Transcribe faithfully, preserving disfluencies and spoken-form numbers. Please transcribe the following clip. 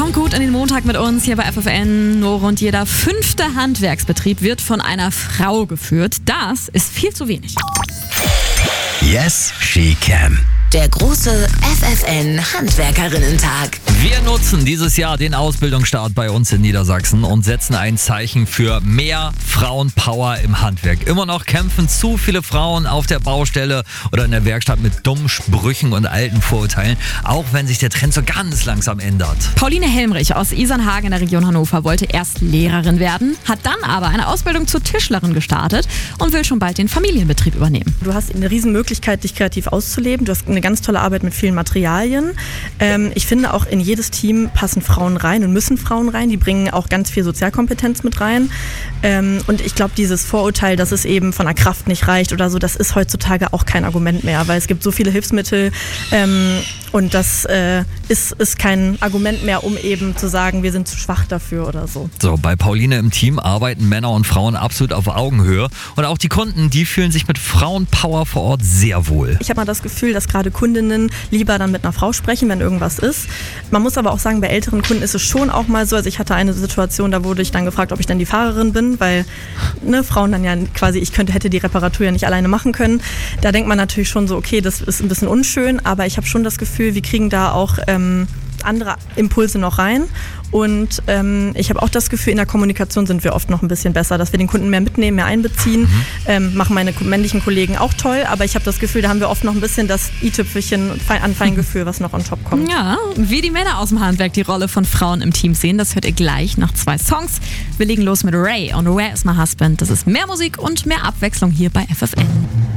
Kommt gut in den Montag mit uns hier bei F F N. Nur rund jeder fünfte Handwerksbetrieb wird von einer Frau geführt. Das ist viel zu wenig. Yes, she can. Der große F F N Handwerkerinnen-Tag. Wir nutzen dieses Jahr den Ausbildungsstart bei uns in Niedersachsen und setzen ein Zeichen für mehr Frauenpower im Handwerk. Immer noch kämpfen zu viele Frauen auf der Baustelle oder in der Werkstatt mit dummen Sprüchen und alten Vorurteilen, auch wenn sich der Trend so ganz langsam ändert. Pauline Helmrich aus Isernhagen in der Region Hannover wollte erst Lehrerin werden, hat dann aber eine Ausbildung zur Tischlerin gestartet und will schon bald den Familienbetrieb übernehmen. Du hast eine riesen Möglichkeit, dich kreativ auszuleben. Du hast eine ganz tolle Arbeit mit vielen Materialien. Ähm, ich finde auch in jedes Team passen Frauen rein und müssen Frauen rein. Die bringen auch ganz viel Sozialkompetenz mit rein. Ähm, und ich glaube, dieses Vorurteil, dass es eben von der Kraft nicht reicht oder so, das ist heutzutage auch kein Argument mehr, weil es gibt so viele Hilfsmittel ähm, und das äh, ist, ist kein Argument mehr, um eben zu sagen, wir sind zu schwach dafür oder so. So, bei Pauline im Team arbeiten Männer und Frauen absolut auf Augenhöhe und auch die Kunden, die fühlen sich mit Frauenpower vor Ort sehr wohl. Ich habe mal das Gefühl, dass gerade Kundinnen lieber dann mit einer Frau sprechen, wenn irgendwas ist. Man muss aber auch sagen, bei älteren Kunden ist es schon auch mal so, also ich hatte eine Situation, da wurde ich dann gefragt, ob ich dann die Fahrerin bin, weil ne, Frauen dann ja quasi, ich könnte, hätte die Reparatur ja nicht alleine machen können. Da denkt man natürlich schon so, okay, das ist ein bisschen unschön, aber ich habe schon das Gefühl, wir kriegen da auch ähm, andere Impulse noch rein und ähm, ich habe auch das Gefühl, in der Kommunikation sind wir oft noch ein bisschen besser, dass wir den Kunden mehr mitnehmen, mehr einbeziehen, mhm. ähm, machen meine männlichen Kollegen auch toll, aber ich habe das Gefühl, da haben wir oft noch ein bisschen das i-Tüpfelchen an Feingefühl, was noch on top kommt. Ja, wie die Männer aus dem Handwerk die Rolle von Frauen im Team sehen, das hört ihr gleich nach zwei Songs. Wir legen los mit Ray und Where is my husband? Das ist mehr Musik und mehr Abwechslung hier bei F F N.